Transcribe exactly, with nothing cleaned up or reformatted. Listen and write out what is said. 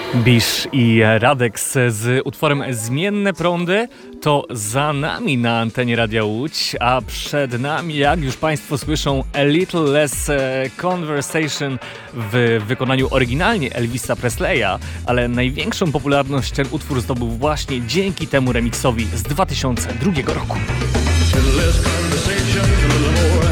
Bisz i Radex z utworem Zmienne Prądy to za nami na antenie Radia Łódź, a przed nami, jak już Państwo słyszą, A Little Less Conversation w wykonaniu oryginalnie Elvisa Presleya, ale największą popularność ten utwór zdobył właśnie dzięki temu remiksowi z dwa tysiące drugiego roku. Less conversation, a little more